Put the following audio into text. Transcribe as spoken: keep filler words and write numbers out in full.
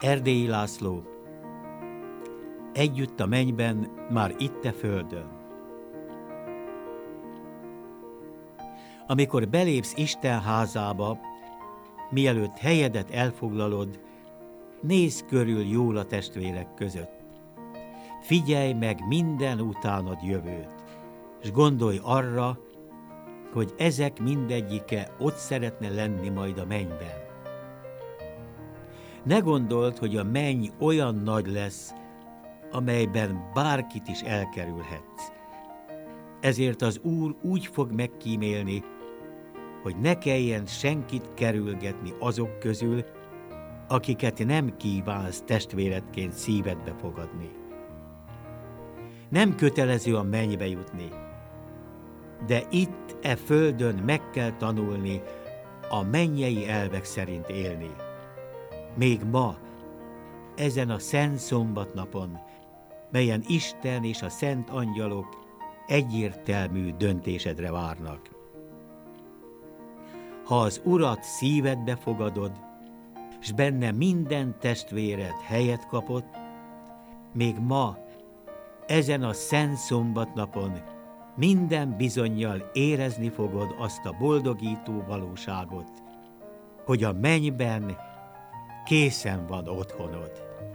Erdélyi László. Együtt a mennyben, már itt a földön. Amikor belépsz Isten házába, mielőtt helyedet elfoglalod, nézz körül jól a testvérek között. Figyelj meg minden utánad jövőt, és gondolj arra, hogy ezek mindegyike ott szeretne lenni majd a mennyben. Ne gondold, hogy a menny olyan nagy lesz, amelyben bárkit is elkerülhetsz. Ezért az Úr úgy fog megkímélni, hogy ne kelljen senkit kerülgetni azok közül, akiket nem kívánsz testvéredként szívedbe fogadni. Nem kötelező a mennybe jutni, de itt, e földön meg kell tanulni a mennyei elvek szerint élni. Még ma, ezen a szent szombatnapon, melyen Isten és a szent angyalok egyértelmű döntésedre várnak. Ha az Urat szívedbe fogadod, s benne minden testvéred helyet kapott, még ma, ezen a szent szombatnapon minden bizonnyal érezni fogod azt a boldogító valóságot, hogy a mennyben készen van otthonod.